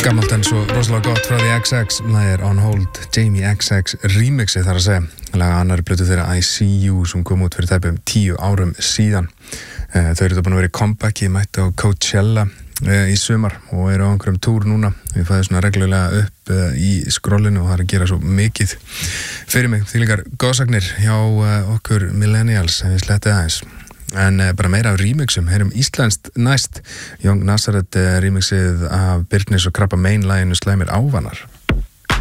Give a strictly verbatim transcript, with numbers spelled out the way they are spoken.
Gammalt en svo rosalega gott frá The X X, það er On Hold, Jamie X X remixið þar að segja, laga annari plötu þeirra I See You sem kom út fyrir tæpum tíu árum síðan. Þau eru þetta búin að vera í comebacki, mætti á Coachella í sumar og eru á einhverjum túr núna. Við fæðum svona reglulega upp í skrollinu og það er að gera svo mikið fyrir mig. Þvílíkar góðsagnir hjá okkur millennials, ef við slettið aðeins. En bara meira af remixum, heyrum íslenskt næst. Young Nazareth remixið af Byrnis og Krabba Main laginu Slæmir ávanar.